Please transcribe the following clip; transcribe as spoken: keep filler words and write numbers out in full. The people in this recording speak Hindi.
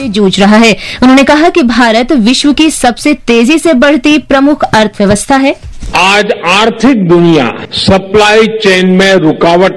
जूझ रहा है। उन्होंने कहा कि भारत विश्व की सबसे तेजी से बढ़ती प्रमुख अर्थव्यवस्था है। आज आर्थिक दुनिया सप्लाई चेन में रुकावट